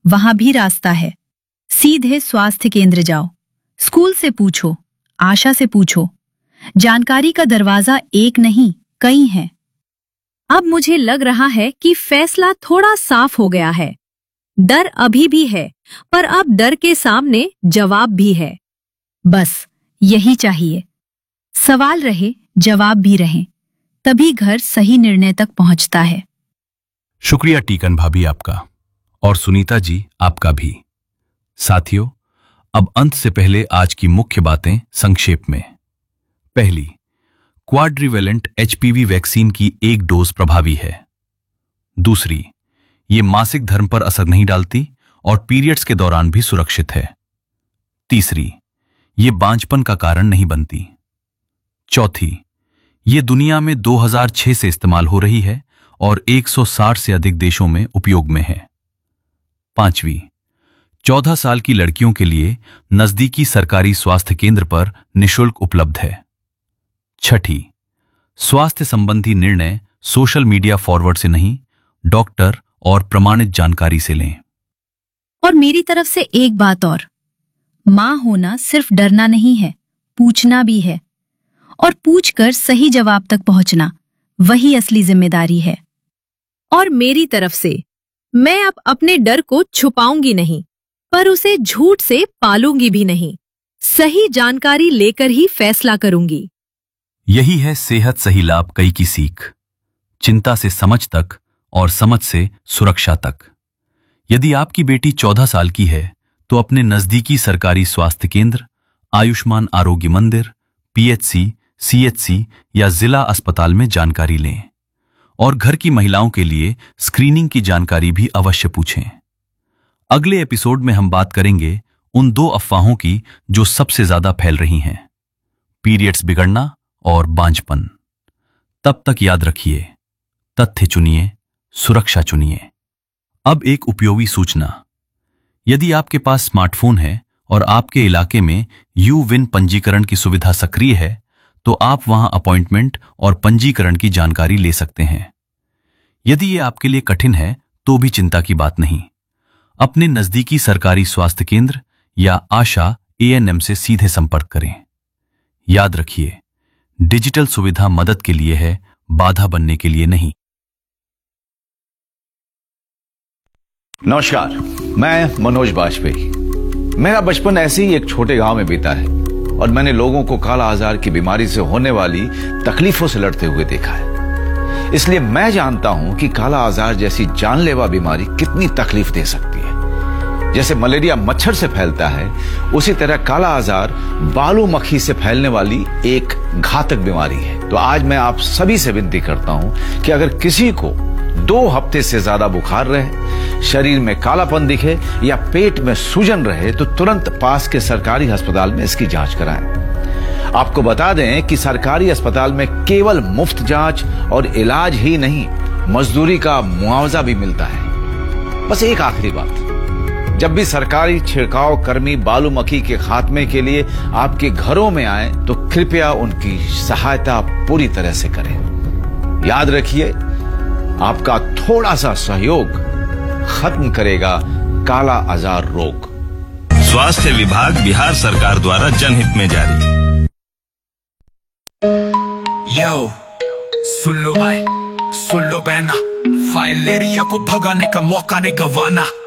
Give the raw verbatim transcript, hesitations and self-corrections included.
वहां भी रास्ता है। सीधे स्वास्थ्य केंद्र जाओ, स्कूल से पूछो, आशा से पूछो। जानकारी का दरवाजा एक नहीं, कई हैं। अब मुझे लग रहा है कि फैसला थोड़ा साफ हो गया है। डर अभी भी है, पर अब डर के सामने जवाब भी है। बस यही चाहिए। सवाल रहे, जवाब भी रहे, तभी घर सही निर्णय तक पहुंचता है। शुक्रिया टीकन भाभी आपका, और सुनीता जी आपका भी। साथियों, अब अंत से पहले आज की मुख्य बातें संक्षेप में। पहली, क्वाड्रिवेलेंट एचपीवी वैक्सीन की एक डोज प्रभावी है। दूसरी, ये मासिक धर्म पर असर नहीं डालती और पीरियड्स के दौरान भी सुरक्षित है। तीसरी, ये बांझपन का कारण नहीं बनती। चौथी, ये दुनिया में दो हज़ार छह से इस्तेमाल हो रही है और एक सौ साठ से अधिक देशों में उपयोग में है। पांचवी, चौदह साल की लड़कियों के लिए नजदीकी सरकारी स्वास्थ्य केंद्र पर निशुल्क उपलब्ध है। छठी, स्वास्थ्य संबंधी निर्णय सोशल मीडिया फॉरवर्ड से नहीं, डॉक्टर और प्रमाणित जानकारी से लें। और मेरी तरफ से एक बात और, मां होना सिर्फ डरना नहीं है, पूछना भी है। और पूछकर सही जवाब तक पहुंचना, वही असली जिम्मेदारी है। और मेरी तरफ से, मैं अब अपने डर को छुपाऊंगी नहीं, पर उसे झूठ से पालूंगी भी नहीं। सही जानकारी लेकर ही फैसला करूंगी। यही है सेहत सही लाभ कई की सीख। चिंता से समझ तक और समझ से सुरक्षा तक। यदि आपकी बेटी चौदह साल की है तो अपने नजदीकी सरकारी स्वास्थ्य केंद्र, आयुष्मान आरोग्य मंदिर, पीएचसी, सीएचसी या जिला अस्पताल में जानकारी लें। और घर की महिलाओं के लिए स्क्रीनिंग की जानकारी भी अवश्य पूछें। अगले एपिसोड में हम बात करेंगे उन दो अफवाहों की जो सबसे ज्यादा फैल रही हैं, पीरियड्स बिगड़ना और बांझपन। तब तक याद रखिए, तथ्य चुनिए, सुरक्षा चुनिए। अब एक उपयोगी सूचना। यदि आपके पास स्मार्टफोन है और आपके इलाके में यू विन पंजीकरण की सुविधा सक्रिय है, तो आप वहां अपॉइंटमेंट और पंजीकरण की जानकारी ले सकते हैं। यदि ये आपके लिए कठिन है तो भी चिंता की बात नहीं। अपने नजदीकी सरकारी स्वास्थ्य केंद्र या आशा एएनएम से सीधे संपर्क करें। याद रखिए, डिजिटल सुविधा मदद के लिए है, बाधा बनने के लिए नहीं। नमस्कार, मैं मनोज बाजपेयी। मेरा बचपन ऐसे ही एक छोटे गांव में बीता है और मैंने लोगों को काला आजार की बीमारी से होने वाली तकलीफों से लड़ते हुए देखा है। इसलिए मैं जानता हूं कि काला आजार जैसी जानलेवा बीमारी कितनी तकलीफ दे सकती है। जैसे मलेरिया मच्छर से फैलता है, उसी तरह काला आजार बालू मक्खी से फैलने वाली एक घातक बीमारी है। तो आज मैं आप सभी से विनती करता हूं कि अगर किसी को दो हफ्ते से ज्यादा बुखार रहे, शरीर में कालापन दिखे या पेट में सूजन रहे, तो तुरंत पास के सरकारी अस्पताल में इसकी जांच कराएं। आपको बता दें कि सरकारी अस्पताल में केवल मुफ्त जांच और इलाज ही नहीं, मजदूरी का मुआवजा भी मिलता है। बस एक आखिरी बात, जब भी सरकारी छिड़काव कर्मी बालू मक्खी के खात्मे के लिए आपके घरों में आए तो कृपया उनकी सहायता पूरी तरह से करें। याद रखिए, आपका थोड़ा सा सहयोग खत्म करेगा काला आजार रोग। स्वास्थ्य विभाग बिहार सरकार द्वारा जनहित में जारी। यो सुन लो भाई, सुन लो बहना, फाइलेरिया को भगाने का मौका नहीं गवाना।